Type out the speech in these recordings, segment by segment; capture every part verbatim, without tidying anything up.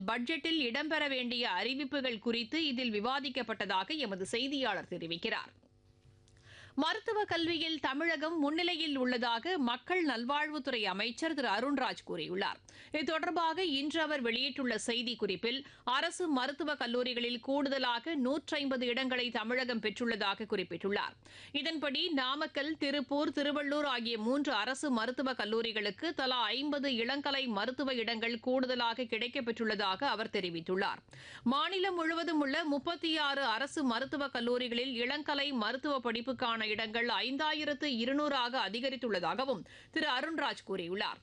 பட்ஜெட்டில் இடம்பெற வேண்டிய அறிவிப்புகள் குறித்து இதில் விவாதிக்கப்பட்டதாக எமது செய்தியாளர் தெரிவிக்கிறார். மருத்துவக் கல்வியில் தமிழகம் முன்னிலையில் உள்ளதாக மக்கள் நல்வாழ்வுத்துறை அமைச்சர் திரு அருண்ராஜ் கூறியுள்ளார். இது தொடர்பாக இன்று அவர் வெளியிட்டுள்ள செய்திக்குறிப்பில் அரசு மருத்துவக் கல்லூரிகளில் கூடுதலாக நூற்றி ஐம்பது இடங்களை தமிழகம் பெற்றுள்ளதாக குறிப்பிட்டுள்ளார். இதன்படி நாமக்கல், திருப்பூர், திருவள்ளூர் ஆகிய மூன்று அரசு மருத்துவக் கல்லூரிகளுக்கு தலா ஐம்பது இளங்கலை மருத்துவ இடங்கள் கூடுதலாக கிடைக்கப்பெற்றுள்ளதாக அவர் தெரிவித்துள்ளார். மாநிலம் முழுவதும் உள்ள முப்பத்தி ஆறு அரசு மருத்துவக் கல்லூரிகளில் இளங்கலை மருத்துவ படிப்புக்கான இடங்கள் ஐந்தாயிரத்து இருநூறாக அதிகரித்துள்ளதாகவும் திரு அருண்ராஜ் கூறியுள்ளார்.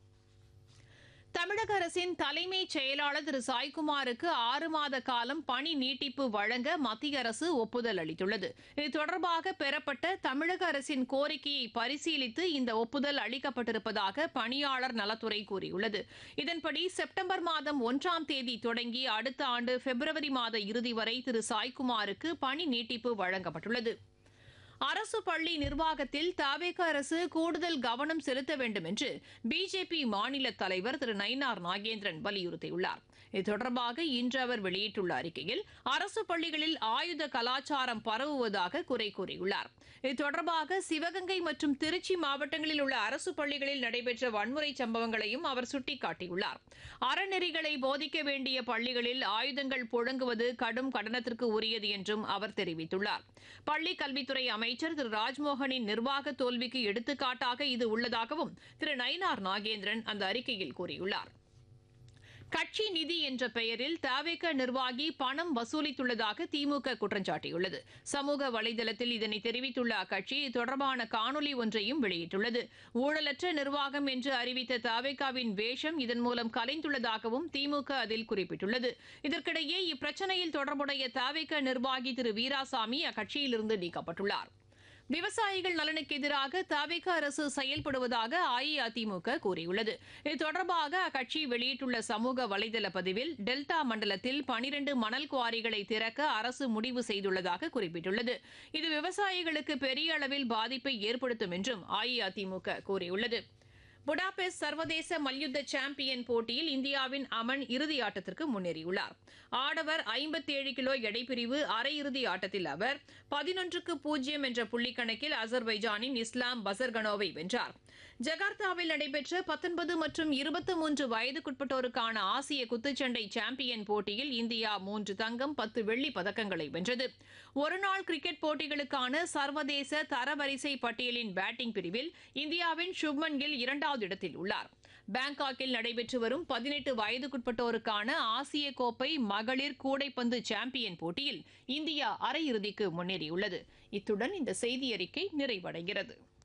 தமிழக அரசின் தலைமைச் செயலாளர் திரு சாய்குமாருக்கு ஆறு மாத காலம் பணி நீட்டிப்பு வழங்க மத்திய அரசு ஒப்புதல் அளித்துள்ளது. இது தொடர்பாக பெறப்பட்ட தமிழக அரசின் கோரிக்கையை பரிசீலித்து இந்த ஒப்புதல் அளிக்கப்பட்டிருப்பதாக பணியாளர் நலத்துறை கூறியுள்ளது. இதன்படி செப்டம்பர் மாதம் ஒன்றாம் தேதி தொடங்கி அடுத்த ஆண்டு பிப்ரவரி மாத இறுதி வரை திரு சாய்குமாருக்கு பணி நீட்டிப்பு வழங்கப்பட்டுள்ளது. அரசு பள்ளி நிர்வாகத்தில் தவேக அரசு கூடுதல் கவனம் செலுத்த வேண்டும் என்று பிஜேபி மாநில தலைவர் திரு நயினார் நாகேந்திரன் வலியுறுத்தியுள்ளார். இது தொடர்பாக இன்று அவர் வெளியிட்டுள்ள அறிக்கையில் அரசு பள்ளிகளில் ஆயுத கலாச்சாரம் பரவுவதாக குறை கூறியுள்ளார். இது தொடர்பாக சிவகங்கை மற்றும் திருச்சி மாவட்டங்களில் உள்ள அரசு பள்ளிகளில் நடைபெற்ற வன்முறை சம்பவங்களையும் அவர் சுட்டிக்காட்டியுள்ளார். அறநெறிகளை போதிக்க வேண்டிய பள்ளிகளில் ஆயுதங்கள் புழங்குவது கடும் கண்டனத்திற்கு உரியது என்றும் அவர் தெரிவித்துள்ளார். பள்ளிக் கல்வித்துறை அமைச்சர் திரு ராஜ்மோகனின் நிர்வாக தோல்விக்கு எடுத்துக்காட்டாக இது உள்ளதாகவும் திரு நயினார் நாகேந்திரன் அந்த அறிக்கையில் கூறியுள்ளார். கட்சி நிதி என்ற பெயரில் தவேக நிர்வாகி பணம் வசூலித்துள்ளதாக திமுக குற்றம் சாட்டியுள்ளது. சமூக வலைதளத்தில் இதனை தெரிவித்துள்ள அக்கட்சி இது தொடர்பான காணொலி ஒன்றையும் வெளியிட்டுள்ளது. ஊழலற்ற நிர்வாகம் என்று அறிவித்த தவேகாவின் வேஷம் இதன் மூலம் கலைந்துள்ளதாகவும் திமுக அதில் குறிப்பிட்டுள்ளது. இதற்கிடையே இப்பிரச்சனையில் தொடர்புடைய தவேக நிர்வாகி திரு வீராசாமி அக்கட்சியிலிருந்து நீக்கப்பட்டுள்ளார். விவசாயிகள் நலனுக்கு எதிராக தவேக அரசு செயல்படுவதாக அஇஅதிமுக கூறியுள்ளது. இது தொடர்பாக அக்கட்சி வெளியிட்டுள்ள சமூக வலைதள பதிவில் டெல்டா மண்டலத்தில் பனிரண்டு மணல் குவாரிகளை திறக்க அரசு முடிவு செய்துள்ளதாக குறிப்பிட்டுள்ளது. இது விவசாயிகளுக்கு பெரிய அளவில் பாதிப்பை ஏற்படுத்தும் என்றும் அஇஅதிமுக கூறியுள்ளது. புடாபெஸ்ட் சர்வதேச மல்யுத்த சாம்பியன் போட்டியில் இந்தியாவின் அமன் இறுதி ஆட்டத்திற்கு முன்னேறியுள்ளார். ஆடவர் ஐம்பத்தி ஏழு கிலோ எடைப்பிரிவு அரையிறுதி ஆட்டத்தில் அவர் பதினொன்றுக்கு பூஜ்ஜியம் என்ற புள்ளிக்கணக்கில் அசர்பைஜானின் இஸ்லாம் பசர்கனோவை வென்றார். ஜகார்த்தாவில் நடைபெற்ற பத்தொன்பது மற்றும் இருபத்தி மூன்று வயதுக்குட்பட்டோருக்கான ஆசிய குத்துச்சண்டை சாம்பியன் போட்டியில் இந்தியா மூன்று தங்கம், பத்து வெள்ளி பதக்கங்களை வென்றது. ஒருநாள் கிரிக்கெட் போட்டிகளுக்கான சர்வதேச தரவரிசை பட்டியலின் பேட்டிங் பிரிவில் இந்தியாவின் சுப்மன் கில் இரண்டாவது இடத்தில் உள்ளார். பாங்காக்கில் நடைபெற்று வரும் பதினெட்டு வயதுக்குட்பட்டோருக்கான ஆசிய கோப்பை மகளிர் கூடைப்பந்து சாம்பியன் போட்டியில் இந்தியா அரையிறுதிக்கு முன்னேறியுள்ளது. இத்துடன் இந்த செய்தி அறிக்கை நிறைவடைகிறது.